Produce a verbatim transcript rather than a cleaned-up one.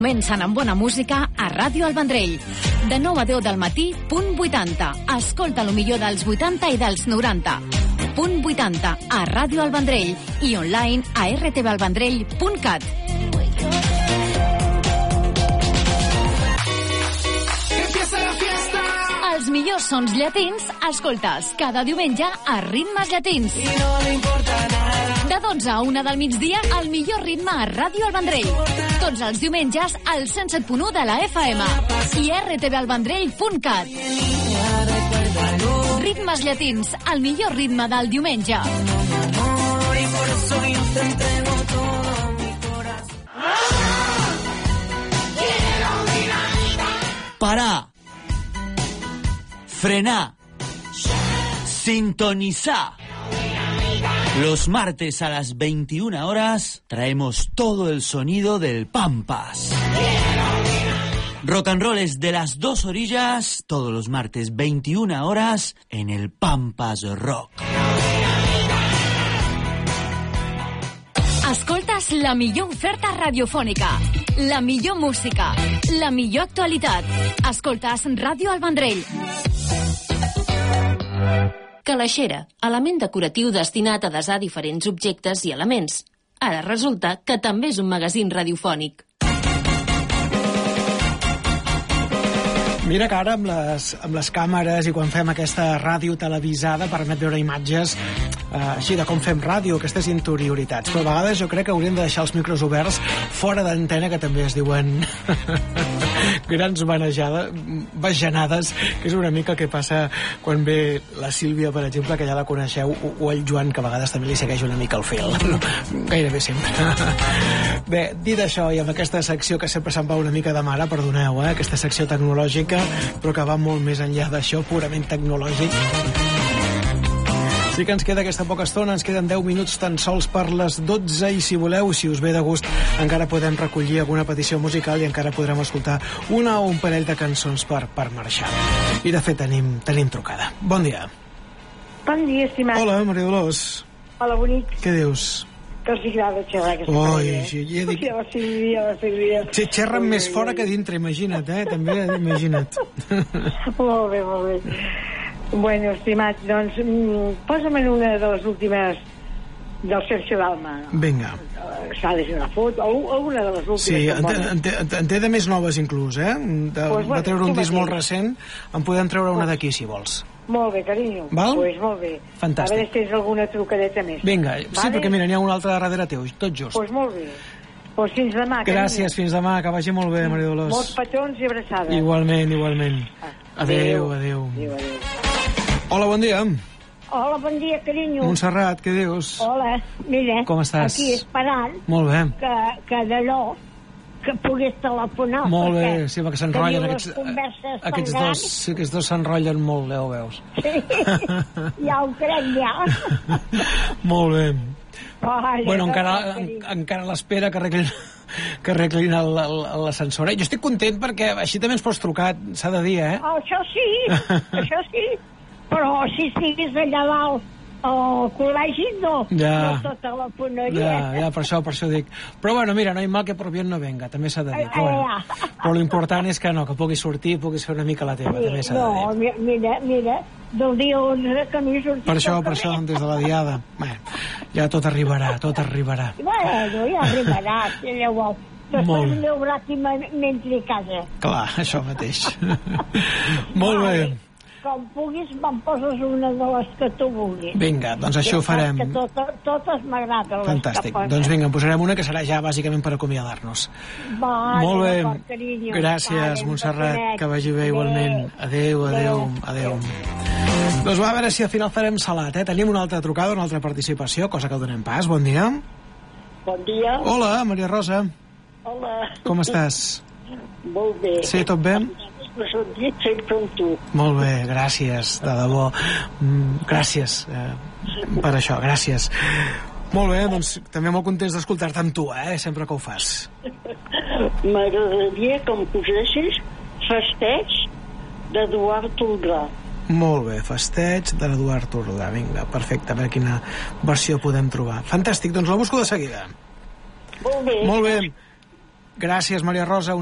Comencen amb bona música a Ràdio El Vendrell. De nou a deu del matí, punt vuitanta. Escolta lo millor dels vuitanta i dels noranta. Punt vuitanta a Ràdio El Vendrell i online a r t v el vendrell punt cat. Els millors sons llatins escoltes cada diumenge a Ritmes Llatins. De dotze a una del migdia, el millor ritme a Ràdio El Vendrell. Tots els diumenges al cent set punt u de la F M i r t v el vendrell punt cat. Ritmes Llatins, el millor ritme del diumenge. Parar. Frenar. Sintonizar. Los martes a las veintiuna horas traemos todo el sonido del Pampas. Rock and roll es de las dos orillas, todos los martes veintiuna horas en el Pampas Rock. Escoltes la millor oferta radiofònica, la millor música, la millor actualitat. Escoltes Ràdio El Vendrell. Calaixera, element decoratiu destinat a desar diferents objectes i elements. Ara resulta que també és un magazín radiofònic. Mira que ara amb les, amb les càmeres i quan fem aquesta ràdio televisada permet veure imatges eh, així de com fem ràdio, aquestes interioritats. Però a vegades jo crec que hauríem de deixar els micros oberts fora d'antena, que també es diuen grans manejades, bajanades, que és una mica el que passa quan ve la Sílvia, per exemple, que ja la coneixeu, o, o el Joan, que a vegades també li segueix una mica el fil. Gairebé sempre. Bé, dit això, i amb aquesta secció que sempre se'n va una mica de mare, perdoneu, eh, aquesta secció tecnològica, però que va molt més enllà d'això, purament tecnològic. Sí que ens queda aquesta poca estona, ens queden deu minuts tan sols per les dotze, i si voleu, si us ve de gust, encara podem recollir alguna petició musical i encara podrem escoltar una o un parell de cançons per, per marxar. I de fet tenim, tenim trucada. Bon dia. Bon dia, estimat. Hola, Maria Dolors. Hola, bonic. Què dius? Que els agrada xerrar aquesta Oi, parella. sí, ja dic... Ja la Sílvia, la Sílvia. Sí, xerren més fora que dintre, imagina't, eh? També, imagina't. Molt bé, molt bé. Bueno, estimat, doncs, mm, posa'm en una de les últimes del Sergio Dalma. Vinga. S'ha de fer una foto, alguna de les últimes. Sí, en té, en, té, en té de més noves, inclús, eh? De, pues, va treure un disc mateix. molt recent, en podem treure una d'aquí, si vols. Molt bé, carinyo. Val? Pues molt bé. Fantàstic. A veure si tens alguna trucadeta més. Vinga, sí, vale? perquè mira, n'hi ha un altre darrere teu, tot just. Pues molt bé. Pues fins demà, carinyo. Gràcies, fins demà, que vagi molt bé, Maria Dolors. Molts petons i abraçades. Igualment, igualment. Adéu, adéu. Adéu, adéu. Hola, bon dia. Hola, bon dia, carinyo. Montserrat, què dius? Hola, mira, Com estàs? aquí esperant Molt bé. que, que d'allò que pogués telefonar. Molt bé, perquè sí, perquè s'enrotllen teniu aquests, les converses tan aquests dos, grans. sí, aquests dos s'enrotllen molt, ja ho veus. Sí, ja ho crec, ja. Molt bé. Ai, Bueno, no, encara, no, en, carinyo. encara a l'espera que arreglin, que arreglin el- el- l'ascensor. Eh? Jo estic content perquè així també ens pots trucar, s'ha de dir, eh? Oh, això sí, això sí. Però si estiguis allà dalt al col·legi, no. Ja. No tota la telefonaria. Ja, ja, per això, per això dic. Però bueno, mira, no hi ha mal que per bien no venga, també s'ha de dir. Però, Eh, bueno, eh. però l'important és que no, que puguis sortir, puguis fer una mica la teva, també s'ha de No, dir. mi- mira, mira, del dia onze que no he sortit Per això, al per això, carrer. des de la diada. Bé, ja tot arribarà, tot arribarà. Bueno, ja arribarà, si llavors. Després Molt. el meu brati m'entri a casa. Clar, això mateix. Molt bé. Com puguis, me'n poses una de les que tu vulguis. Vinga, doncs això ho Ja saps farem. que totes, totes m'agraden. les Fantàstic. que posen. Doncs vinga, en posarem una que serà ja bàsicament per acomiadar-nos. Vale, Molt bé. d'acord, carinyo. Gràcies, Vale, Montserrat. betonet. Que vagi bé igualment. Adéu, adéu, adéu. Doncs va, a veure si al final farem salat, eh? Tenim una altra trucada, una altra participació, cosa que donem pas. Bon dia. Bon dia. Hola, Maria Rosa. Hola. Com estàs? Molt bé. Sí, tot bé? Me sentit sempre amb tu. Molt bé, gràcies, de debò. Mm, gràcies eh, per això, gràcies. Molt bé, doncs també molt contents d'escoltar-te amb tu, eh? Sempre que ho fas. M'agradaria que em posessis festeig d'Eduard Toldrà. Molt bé, festeig de l'Eduard Toldrà. Vinga, perfecte, a veure quina versió podem trobar. Fantàstic, doncs la busco de seguida. Molt bé. Molt bé. Gràcies, Maria Rosa.